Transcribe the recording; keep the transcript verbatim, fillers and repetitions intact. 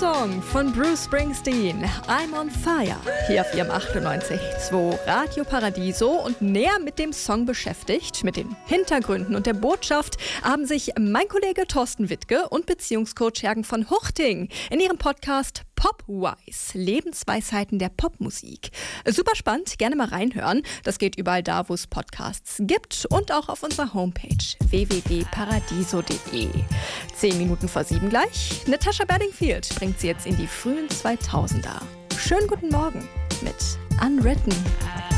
Song von Bruce Springsteen, I'm on Fire, hier auf ihrem achtundneunzig Komma zwei Radio Paradiso. Und näher mit dem Song beschäftigt, mit den Hintergründen und der Botschaft, haben sich mein Kollege Thorsten Wittke und Beziehungscoach Jürgen von Huchting in ihrem Podcast Popwise, Lebensweisheiten der Popmusik. Super spannend, gerne mal reinhören. Das geht überall da, wo es Podcasts gibt und auch auf unserer Homepage w w w punkt paradiso punkt de. Zehn Minuten vor sieben gleich. Natasha Bedingfield bringt sie jetzt in die frühen zweitausender. Schönen guten Morgen mit Unwritten.